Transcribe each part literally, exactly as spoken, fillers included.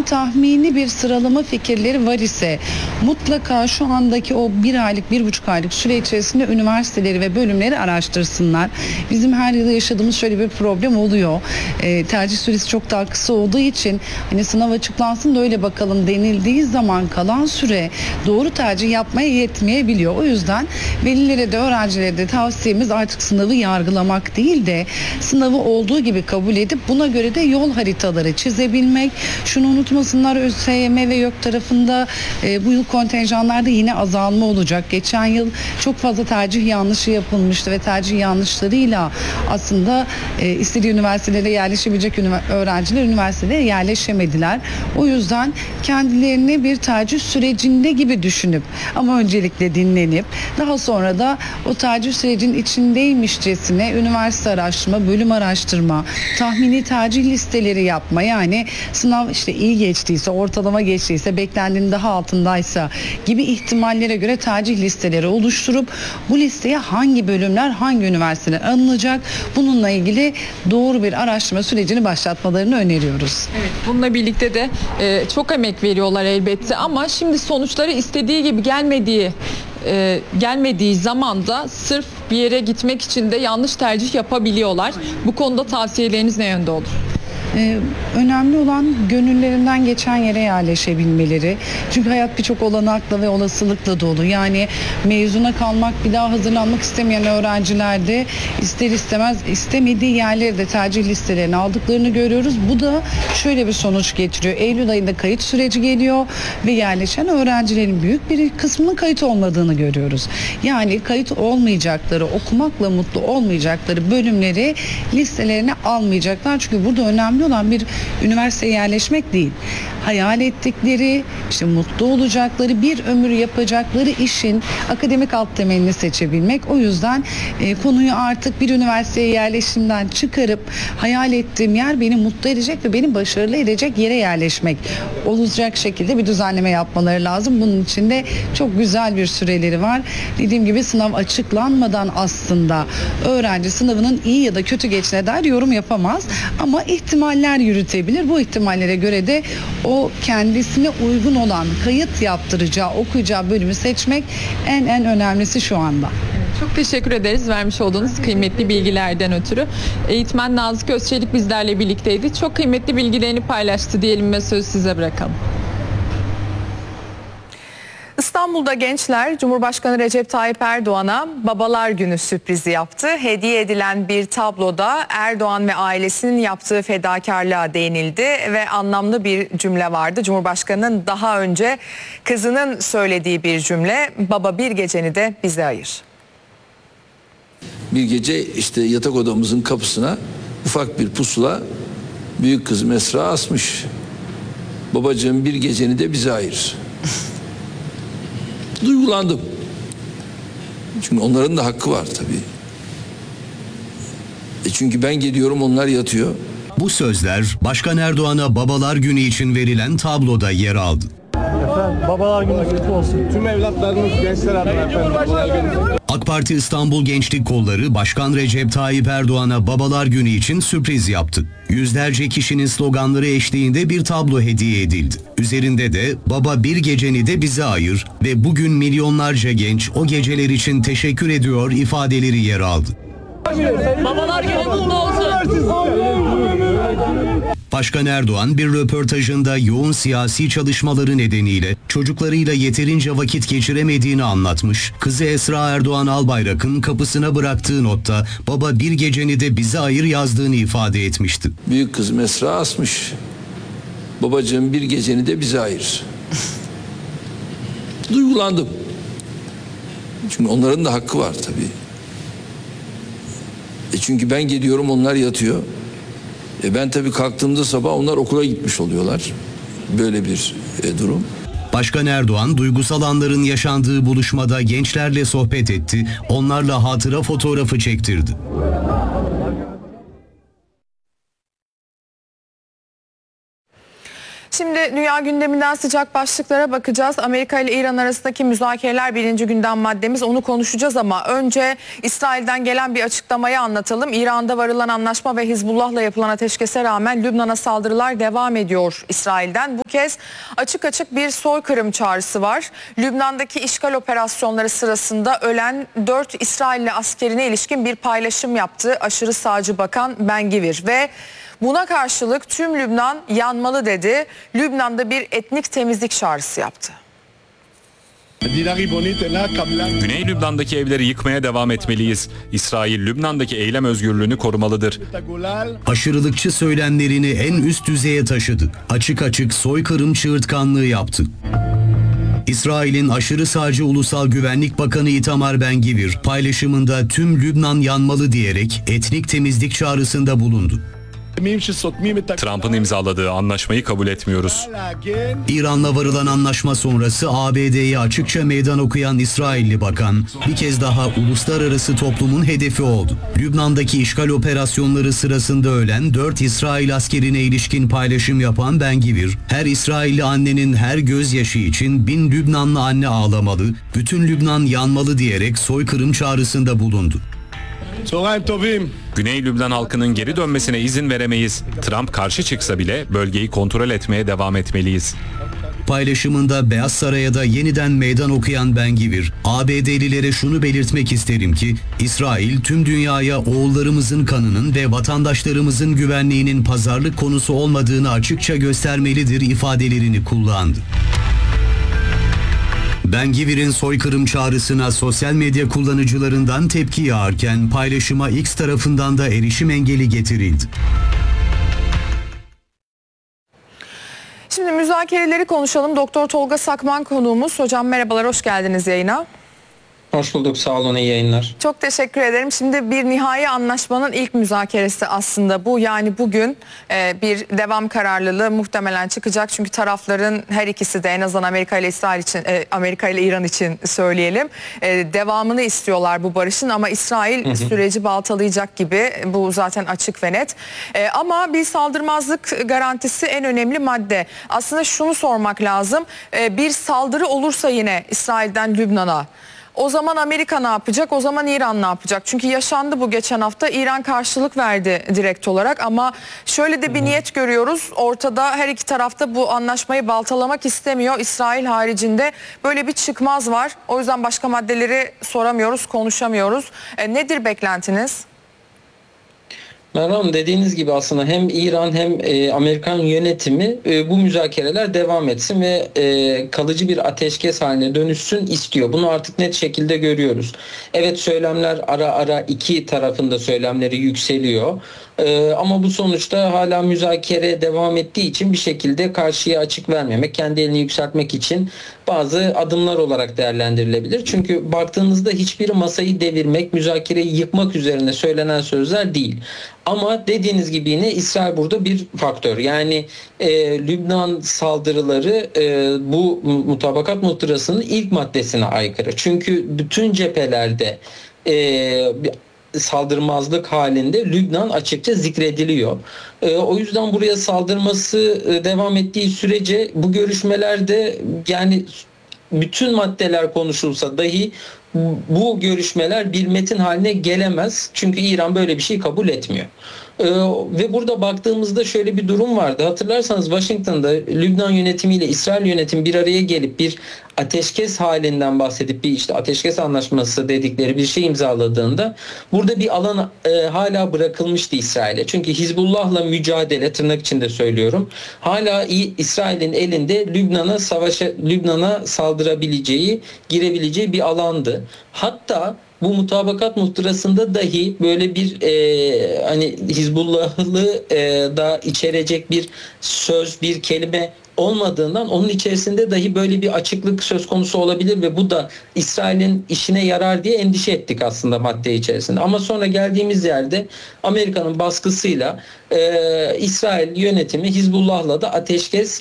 tahmini bir sıralama fikirleri var ise mutlaka şu andaki o bir aylık, bir buçuk aylık süre içerisinde üniversiteleri ve bölümleri araştırsınlar. Bizim her yıl yaşadığımız şöyle bir problem oluyor. E, tercih süresi çok daha kısa olduğu için hani sınav açıklansın da öyle bakalım denildiği zaman kalan süre doğru tercih yapmaya yetmeyebiliyor. O yüzden velilere de öğrencilere de tavsiyemiz artık sınavı yargılamak değil de sınavı olduğu gibi kabul edip buna göre de yol haritaları çizebilmek. Şunu unutmasınlar, ÖSYM ve YÖK tarafında e, bu yıl kontenjanlarda yine azalma olacak. Geçen yıl çok fazla tercih yanlışı yapılmıştı ve tercih yanlışlarıyla aslında e, istediği üniversitelere yerleşebilecek ünivers- öğrenciler üniversitelere yerleşemediler. O yüzden kendilerini bir tercih sürecinde gibi düşünüp ama öncelikle dinlenip daha sonra da o tercih sürecinin içindeymişçesine üniversite araştırma, bölüm araştırma, tahmini tercih listeleri yapma, yani sınav işte iyi geçtiyse, ortalama geçtiyse, beklendiğinin daha altındaysa gibi ihtimallere göre tercih listeleri oluşturup bu listeye hangi bölümler, hangi üniversiteler alınacak, bununla ilgili doğru bir araştırma sürecini başlatmalarını öneriyoruz. Evet, bununla birlikte de e, çok emek veriyorlar elbette ama şimdi sonuçları istediği gibi gelmediği e, gelmediği zaman da sırf bir yere gitmek için de yanlış tercih yapabiliyorlar. Bu konuda tavsiyeleriniz ne yönde olur? Ee, önemli olan gönüllerinden geçen yere yerleşebilmeleri. Çünkü hayat birçok olanakla ve olasılıkla dolu. Yani mezuna kalmak, bir daha hazırlanmak istemeyen öğrenciler de ister istemez istemediği yerleri de tercih listelerine aldıklarını görüyoruz. Bu da şöyle bir sonuç getiriyor. Eylül ayında kayıt süreci geliyor ve yerleşen öğrencilerin büyük bir kısmının kayıt olmadığını görüyoruz. Yani kayıt olmayacakları, okumakla mutlu olmayacakları bölümleri listelerine almayacaklar. Çünkü burada önemli olan bir üniversiteye yerleşmek değil. Hayal ettikleri, işte mutlu olacakları, bir ömür yapacakları işin akademik alt temelini seçebilmek. O yüzden e, konuyu artık bir üniversiteye yerleşimden çıkarıp hayal ettiğim yer beni mutlu edecek ve beni başarılı edecek yere yerleşmek olacak şekilde bir düzenleme yapmaları lazım. Bunun için de çok güzel bir süreleri var. Dediğim gibi sınav açıklanmadan aslında öğrenci sınavının iyi ya da kötü geçtiğine dair yorum yapamaz. Ama ihtimaller yürütebilir. Bu ihtimallere göre de o kendisine uygun olan kayıt yaptıracağı, okuyacağı bölümü seçmek en en önemlisi şu anda. Çok teşekkür ederiz vermiş olduğunuz kıymetli bilgilerden ötürü. Eğitmen Nazik Özçelik bizlerle birlikteydi. Çok kıymetli bilgilerini paylaştı diyelim ve sözü size bırakalım. İstanbul'da gençler Cumhurbaşkanı Recep Tayyip Erdoğan'a Babalar Günü sürprizi yaptı. Hediye edilen bir tabloda Erdoğan ve ailesinin yaptığı fedakarlığa değinildi ve anlamlı bir cümle vardı. Cumhurbaşkanı'nın daha önce kızının söylediği bir cümle: "Baba, bir geceni de bize ayır." Bir gece işte yatak odamızın kapısına ufak bir pusula büyük kızım Esra asmış. "Babacığım, bir geceni de bize ayır." Duygulandım. Çünkü onların da hakkı var tabii. E çünkü ben geliyorum, onlar yatıyor. Bu sözler Başkan Erdoğan'a Babalar Günü için verilen tabloda yer aldı. Efendim, Babalar Günü kutlu olsun. Tüm evlatlarımız, gençler adına efendim. Babalar Günü. AK Parti İstanbul Gençlik Kolları Başkan Recep Tayyip Erdoğan'a Babalar Günü için sürpriz yaptı. Yüzlerce kişinin sloganları eşliğinde bir tablo hediye edildi. Üzerinde de "Baba, bir geceni de bize ayır" ve "Bugün milyonlarca genç o geceler için teşekkür ediyor" ifadeleri yer aldı. Babalar Günü kutlu olsun. Başkan Erdoğan bir röportajında yoğun siyasi çalışmaları nedeniyle çocuklarıyla yeterince vakit geçiremediğini anlatmış. Kızı Esra Erdoğan Albayrak'ın kapısına bıraktığı notta "Baba, bir geceni de bize ayır" yazdığını ifade etmişti. Büyük kızım Esra asmış. "Babacığım, bir geceni de bize ayır." Duygulandım. Çünkü onların da hakkı var tabii. E çünkü ben geliyorum, onlar yatıyor. E ben tabii kalktığımda sabah onlar okula gitmiş oluyorlar. Böyle bir e, durum. Başkan Erdoğan duygusal anların yaşandığı buluşmada gençlerle sohbet etti, onlarla hatıra fotoğrafı çektirdi. Şimdi dünya gündeminden sıcak başlıklara bakacağız. Amerika ile İran arasındaki müzakereler birinci gündem maddemiz. Onu konuşacağız ama önce İsrail'den gelen bir açıklamayı anlatalım. İran'da varılan anlaşma ve Hizbullah'la yapılan ateşkese rağmen Lübnan'a saldırılar devam ediyor İsrail'den. Bu kez açık açık bir soykırım çağrısı var. Lübnan'daki işgal operasyonları sırasında ölen dört İsrailli askerine ilişkin bir paylaşım yaptı aşırı sağcı bakan Ben Gvir ve buna karşılık tüm Lübnan yanmalı dedi. Lübnan'da bir etnik temizlik çağrısı yaptı. Güney Lübnan'daki evleri yıkmaya devam etmeliyiz. İsrail, Lübnan'daki eylem özgürlüğünü korumalıdır. Aşırılıkçı söylemlerini en üst düzeye taşıdı. Açık açık soykırım çığırtkanlığı yaptı. İsrail'in aşırı sağcı Ulusal Güvenlik Bakanı Itamar Ben Gvir paylaşımında tüm Lübnan yanmalı diyerek etnik temizlik çağrısında bulundu. Trump'ın imzaladığı anlaşmayı kabul etmiyoruz. İran'la varılan anlaşma sonrası A B D'ye açıkça meydan okuyan İsrailli bakan bir kez daha uluslararası toplumun hedefi oldu. Lübnan'daki işgal operasyonları sırasında ölen dört İsrail askerine ilişkin paylaşım yapan Ben Gvir, her İsrailli annenin her gözyaşı için bin Lübnanlı anne ağlamalı, bütün Lübnan yanmalı diyerek soykırım çağrısında bulundu. Güney Lübnan halkının geri dönmesine izin veremeyiz. Trump karşı çıksa bile bölgeyi kontrol etmeye devam etmeliyiz. Paylaşımında Beyaz Saray'a da yeniden meydan okuyan Ben Gvir, A B D'lilere şunu belirtmek isterim ki, İsrail tüm dünyaya oğullarımızın kanının ve vatandaşlarımızın güvenliğinin pazarlık konusu olmadığını açıkça göstermelidir ifadelerini kullandı. Ben Gvir'in soykırım çağrısına sosyal medya kullanıcılarından tepki yağarken paylaşıma X tarafından da erişim engeli getirildi. Şimdi müzakereleri konuşalım. Doktor Tolga Sakman konuğumuz. Hocam merhabalar, hoş geldiniz yayına. Hoş bulduk, sağ olun, iyi yayınlar. Çok teşekkür ederim. Şimdi bir nihai anlaşmanın ilk müzakeresi aslında bu. Yani bugün e, bir devam kararlılığı muhtemelen çıkacak. Çünkü tarafların her ikisi de en azından Amerika ile İsrail için, e, Amerika ile İran için söyleyelim, e, devamını istiyorlar bu barışın. Ama İsrail hı hı. süreci baltalayacak gibi, bu zaten açık ve net. E, ama bir saldırmazlık garantisi en önemli madde. Aslında şunu sormak lazım. E, bir saldırı olursa yine İsrail'den Lübnan'a, o zaman Amerika ne yapacak? O zaman İran ne yapacak? Çünkü yaşandı bu geçen hafta. İran karşılık verdi direkt olarak ama şöyle de bir Hı-hı. niyet görüyoruz. Ortada her iki tarafta bu anlaşmayı baltalamak istemiyor. İsrail haricinde böyle bir çıkmaz var. O yüzden başka maddeleri soramıyoruz, konuşamıyoruz. E, nedir beklentiniz? Merhaba Hanım, dediğiniz gibi aslında hem İran hem e, Amerikan yönetimi e, bu müzakereler devam etsin ve e, kalıcı bir ateşkes haline dönüşsün istiyor. Bunu artık net şekilde görüyoruz. Evet, söylemler ara ara iki tarafında söylemleri yükseliyor. Ee, ama bu sonuçta hala müzakere devam ettiği için bir şekilde karşıya açık vermemek, kendi elini yükseltmek için bazı adımlar olarak değerlendirilebilir. Çünkü baktığınızda hiçbir masayı devirmek, müzakereyi yıkmak üzerine söylenen sözler değil. Ama dediğiniz gibi yine İsrail burada bir faktör. Yani e, Lübnan saldırıları e, bu mutabakat muhtırasının ilk maddesine aykırı. Çünkü bütün cephelerde e, saldırmazlık halinde Lübnan açıkça zikrediliyor. E, o yüzden buraya saldırması e, devam ettiği sürece bu görüşmelerde, yani bütün maddeler konuşulsa dahi bu görüşmeler bir metin haline gelemez. Çünkü İran böyle bir şey kabul etmiyor. Ee, ve burada baktığımızda şöyle bir durum vardı. Hatırlarsanız Washington'da Lübnan yönetimiyle İsrail yönetimi bir araya gelip bir ateşkes halinden bahsedip bir işte ateşkes anlaşması dedikleri bir şey imzaladığında burada bir alan e, hala bırakılmıştı İsrail'e. Çünkü Hizbullah'la mücadele, tırnak içinde söylüyorum, hala İsrail'in elinde Lübnan'a savaşa, Lübnan'a saldırabileceği, girebileceği bir alandı. Hatta bu mutabakat muhtırasında dahi böyle bir e, hani Hizbullah'lı e, da içerecek bir söz, bir kelime olmadığından onun içerisinde dahi böyle bir açıklık söz konusu olabilir ve bu da İsrail'in işine yarar diye endişe ettik aslında madde içerisinde. Ama sonra geldiğimiz yerde Amerika'nın baskısıyla e, İsrail yönetimi Hizbullah'la da ateşkes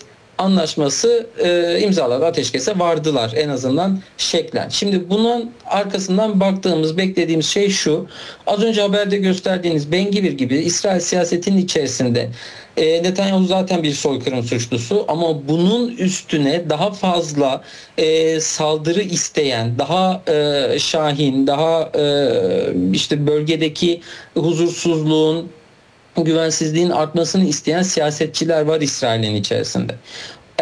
anlaşması e, imzaladı, ateşkese vardılar en azından şeklen. Şimdi bunun arkasından baktığımız, beklediğimiz şey şu. Az önce haberde gösterdiğiniz Ben Gvir gibi İsrail siyasetinin içerisinde e, Netanyahu zaten bir soykırım suçlusu ama bunun üstüne daha fazla e, saldırı isteyen, daha e, şahin, daha e, işte bölgedeki huzursuzluğun, güvensizliğin artmasını isteyen siyasetçiler var İsrail'in içerisinde.